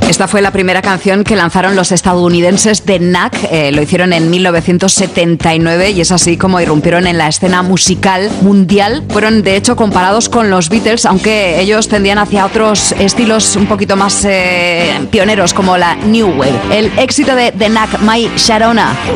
Esta fue la primera canción que lanzaron los estadounidenses de Knack. Lo hicieron en 1979 y es así como irrumpieron en la escena musical mundial. Fueron de hecho comparados con los Beatles, aunque ellos tendían hacia otros estilos un poquito más pioneros como la New Wave. El éxito de The Knack, My Sharona.